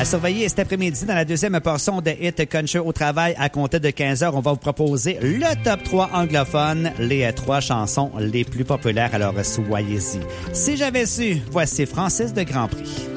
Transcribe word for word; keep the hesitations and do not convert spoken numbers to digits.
À surveiller cet après-midi dans la deuxième portion de Hit Country au travail à compter de quinze heures. On va vous proposer le top trois anglophone, les trois chansons les plus populaires. Alors soyez-y. Si j'avais su, voici Francis de Grandpré.